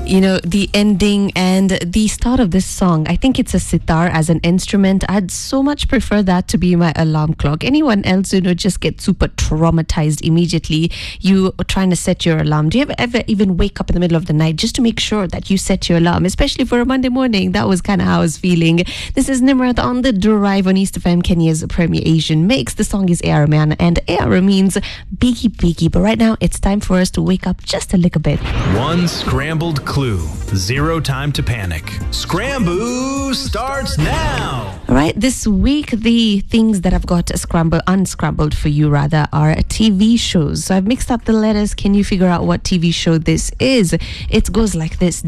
You know, the ending and the start of this song, I think it's a sitar as an instrument. I'd so much prefer that to be my alarm clock. Anyone else, just get super traumatized immediately. You are trying to set your alarm. Do you ever even wake up in the middle of the night just to make sure that you set your alarm, especially for a Monday morning? That was kind of how I was feeling. This is Nimrat on The Drive on East FM, Kenya's premier Asian mix. The song is A.R. Rahman, and A.R. means biggie biggie. But right now, it's time for us to wake up just a little bit. One scrambled clue. Zero time to panic. Scramboo starts now. All right, this week, the things that I've got unscrambled for you rather, are TV shows. So I've mixed up the letters. Can you figure out what TV show this is? It goes like this: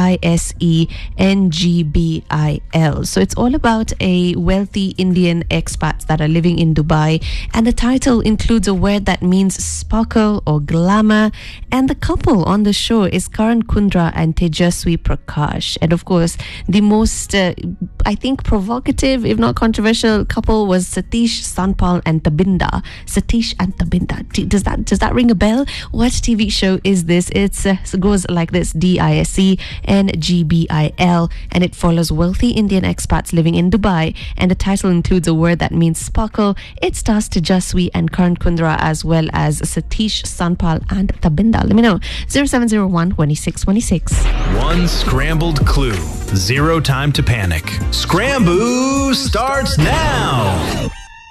DISENGBIL. So it's all about a wealthy Indian expats that are living in Dubai, and the title includes a word that means sparkle or glamour. And the couple on the show is Karan Kundra and Tejaswi Prakash. And of course, the most, I think, provocative, if not controversial couple was Satish Sanpal and Tabinda. Satish and Tabinda. Does that ring a bell? What TV show is this? It goes like this: DISENGBIL, and it follows wealthy Indian expats living in Dubai. And the title includes a word that means sparkle. It stars Tejaswi and Karan Kundra as well as Satish Sanpal and Tabinda. Let me know. 0701 2626. One scrambled clue. Zero time to panic. Scramboo starts now.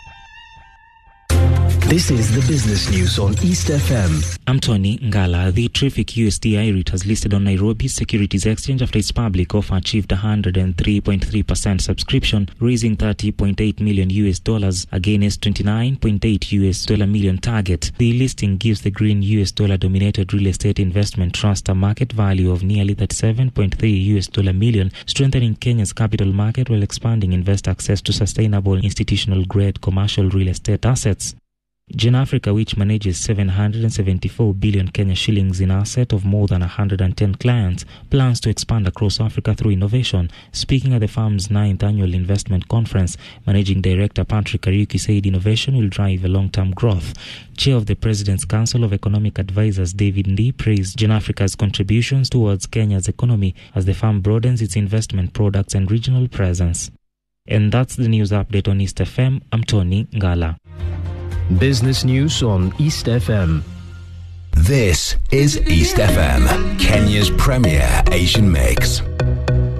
This is the business news on East FM. I'm Tony Ngala. The terrific USD IREIT has listed on Nairobi Securities Exchange after its public offer achieved 103.3% subscription, raising $30.8 million against $29.8 million target. The listing gives the green $dominated real estate investment trust a market value of nearly $37.3 million, strengthening Kenya's capital market while expanding investor access to sustainable institutional grade commercial real estate assets. Gen Africa, which manages 774 billion Kenya shillings in asset of more than 110 clients, plans to expand across Africa through innovation. Speaking at the firm's 9th annual investment conference, Managing Director Patrick Kariuki said innovation will drive a long-term growth. Chair of the President's Council of Economic Advisors, David Ndii, praised Gen Africa's contributions towards Kenya's economy as the firm broadens its investment products and regional presence. And that's the news update on East FM. I'm Tony Ngala. Business news on East FM. This is East FM, Kenya's premier Asian mix.